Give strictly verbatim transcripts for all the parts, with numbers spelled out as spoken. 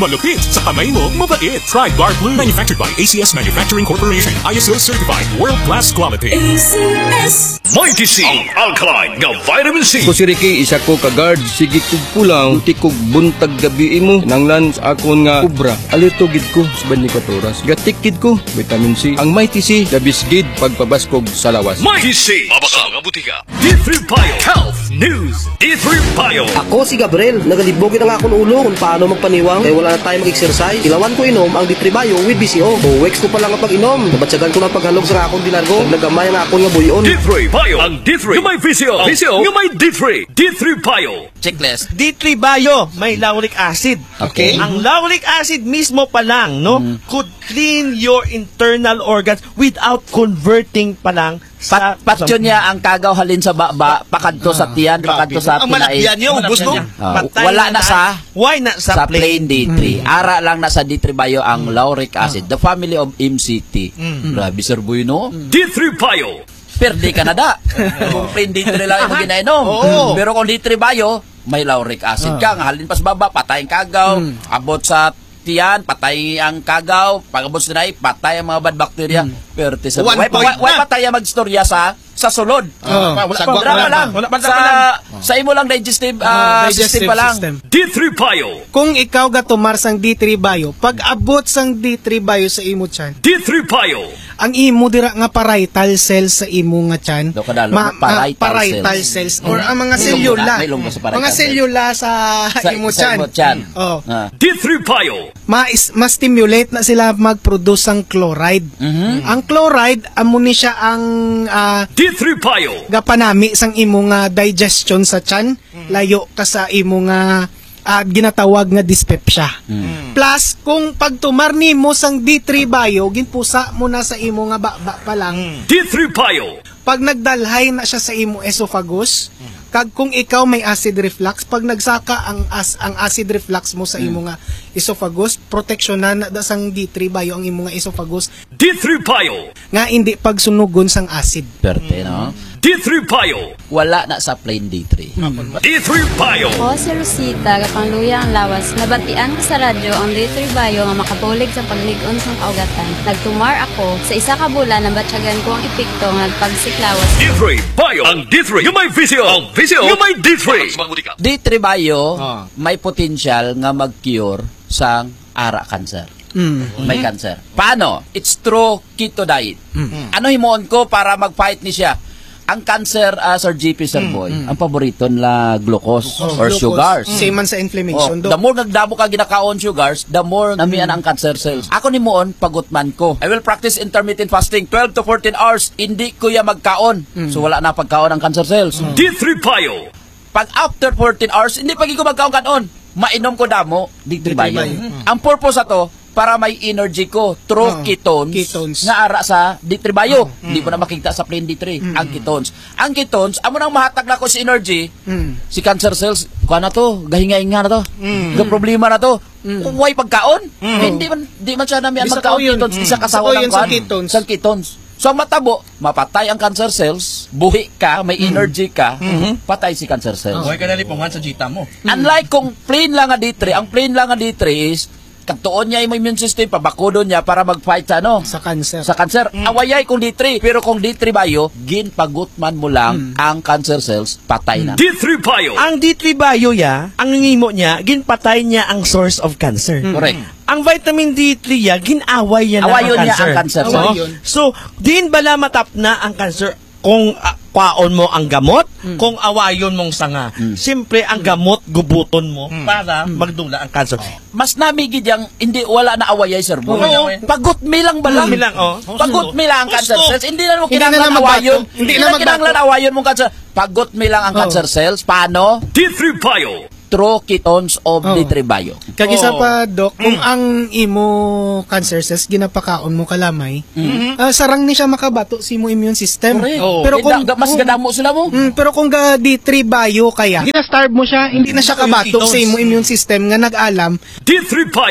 Malupit sa kamay mo, mabait. Try Guard Blue, manufactured by A C S Manufacturing Corporation. I S O certified, world-class quality. A C S Mighty C, ang alkaline nga vitamin C. Ko si Ricky, isa ko ka-guard. Sige kog pulang, unti kog buntag gabi mo. Nanglan sa akon nga kubra. Alito gid ko sa Banikatoras. Gatikid ko, vitamin C. Ang Mighty C, dabisgid pagpabaskog sa lawas. Mighty C, mabasa nga butika. D three Bio Health News. D three Bio. Ako si Gabriel, nagalibogin ang akong ulo kung paano magpaniwang. Eh wala na tayo mag-exercise. Ilawan ko inom ang D three Bio with B C O. O weeks ko pa lang ang pag-inom. Nabatsagan ko ng paghalog sa akong dinargo. Nagamay ang akong nga buyon. D three Bio. Ang D three. Yung may V C O. V C O. Yung may D three. D three Bio. Checklist. D three Bio, may lauric acid. Okay. Ang lauric acid mismo pa lang, no, mm. could clean your internal organs without converting pa lang sa... Pat, patyo niya ang kagaw halin sa baba, pakadto sa tiyan, pakadto sa ang pinay. malakyan niyo, gusto? Uh, wala na sa... Why na sa, sa plain D three. Mm. Ara lang na sa D three Bio ang lauric acid. The family of M C T. Mm. Grabe, Sir Boy, no? D three Bio. Perde ka na da. Kung plain D three lang yung ginainom. Oh. Pero kung D three Bio, may lauric acid ka. Nga halin pa sa baba, patay ang kagaw. Mm. Abot sa tiyan, patay ang kagaw. Pag abot sa nai, patay ang mga bad bacteria. Mm. Perde sa baba. Why patay ang magstorya sa sa sulod. Oh. Wala sa pa, wala pa lang. Wala pa sa, lang. Sa imo lang digestive, uh, digestive system pa lang. system. D three Bio. Kung ikaw gatumar sang D three Bio, pag abot sang D three Bio sa imo tiyan, D three Bio. ang imo dira nga parietal cells sa imo nga tiyan, Do kadalo, ma- parietal, parietal cells, cells or ang mga selula, May lunggo sa parietal mga cells. selula sa, Sa imo sa tiyan. imo tiyan. Oh. Ah. D three Bio. Ma- ma-stimulate na sila mag-produce ang chloride. Mhm. Ang chloride amo ni siya ang ah, D three Bio. gapanami sang imo nga digestion sa tiyan, layo ka sa imo nga ah, ginatawag nga dyspepsia. Mm. Plus kung pagtumar nimo sang D three Bio, ginpusa mo na sa imo nga baba pa lang. D three Bio. Pag nagdalhay na siya sa imo esophagus, kag kung ikaw may acid reflux, pag nagsaka ang as, ang acid reflux mo sa imo nga esophagus, proteksyonan na da sang D three Bio ang imo nga esophagus D three Bio. nga hindi pagsunugon sang acid. Perte, no? D three Bio. Wala na sa plain D three. D three Bio. Ako si Rosita, kapangluya ang lawas. Nabatian ko sa radyo ang D three Bio nga makabulig sa pagligon sa kaugatan. Nagtumar ako. Sa isa ka bulan, nabatyagan ko ang epekto nga nagpagsiklawas. D three Bio. Ang D three. Yung may V C O. Ang V C O. Yung may D three. D three Bio, may potential nga mag-cure sa ara cancer. Mm. May cancer. Paano? It's through keto diet. Mm. Ano himuon ko para mag-fight ni siya? Ang cancer, uh, Sir G P, Sir Boy, ang paborito nila glucose Oh, or glucose. sugars. Same man sa inflammation. Oh, the more nagdamo ka ginakaon sugars, the more namian ang cancer cells. Ako ni moon, pagutman ko. I will practice intermittent fasting, twelve to fourteen hours. Hindi ko ya magkaon. So wala na pagkaon ang cancer cells. D three Bio. Pag after fourteen hours, hindi pagi ko magkaon kanon. Mainom ko damo, D three Bio. Ang purpose ato, para may energy ko through Oh, ketones, ketones. nga ara sa D three Bio. Hindi mo na makita sa plain D three ang ketones. Ang ketones, amo nang mahatag na ko si energy, Mm. si cancer cells, kuha na to, gahinga-hinga na to, Mm. ga problema na to. Kung why pagkaon, hindi man di man siya nami Isa magkaon ko yun. ketones, isa Isa kasawa ko ng yun sa kuan, ketones. sa ketones. So ang matabo, mapatay ang cancer cells, buhi ka, may energy ka, patay si cancer cells. Huwag ka nalipungan sa jita mo. Unlike kung plain lang nga D three, ang plain lang nga D three is kagtuon niya yung immune system, pabakudon niya para mag-fight sa ano? Sa cancer. Sa cancer. Awayay kung D three. Pero kung D three Bio, ginpagutman mo lang ang cancer cells, patay na. D three Bio. Ang D three Bio ya, ang ngimo niya, ginpatay niya ang source of cancer. Correct. Ang vitamin D three ya, ginaway niya na Awayon ang niya cancer. ang cancer. Oo. Awayon. So, din bala matap na ang cancer kung uh, kwaon mo ang gamot, kung awayon mong sanga. Siyempre, ang gamot, gubuton mo para magdula ang cancer. Mas namigid yung hindi wala na awayay, sir. Boy. Oo. Pagut mi lang ba lang? Pagut mi lang, oh. Pagut mi lang ang cancer Gusto. cells. Hindi na mo Hindi na kinanglan na magbato. awayon. Hindi Hindi na na magbato. kinanglan awayon mong cancer. Pagut mi lang ang Oh. cancer cells. Paano? D three Bio. Through ketones of Oh. D three Bio. Kag isa Oo. pa, Doc, kung ang imo cancer cells ginapakaon mo kalamay, ah, sarang ni siya makabato sa imo immune system. Correct. Pero Eh, kung da- da- mas gadamo sila mo. Mm, pero kung ga D three Bio kaya, gina-starve mo siya, hindi na siya kabato sa imo immune system nga nag-alam D three Bio.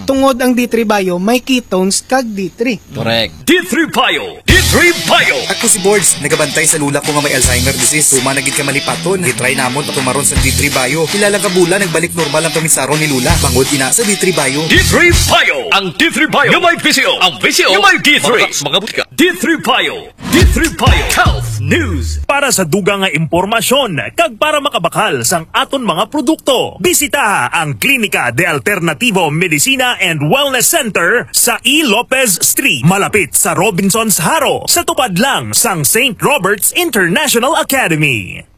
Tungod ang D three Bio may ketones kag D three. Correct. D three Bio. D three Bio. Ako si Boards, nagabantay sa lula ko nga may Alzheimer disease. Tuma nagid ka malipaton, gitry namon patumaron sa D three Bio. Kilala ka bula, nagbalik normal ang pamisaron ni Lula. Bangod ina sa D three Bio. D three Bio. Ang D three Bio. Yung may P C O. Ang P C O. Yung may D three. Mga butika. D three Bio. D three Bio. Health News. Para sa dugang nga impormasyon, kag para makabakal sang aton mga produkto, bisita ang Klinika de Alternativo Medicina and Wellness Center sa E. Lopez Street, malapit sa Robinson's Haro, sa tupad lang sang Saint Robert's International Academy.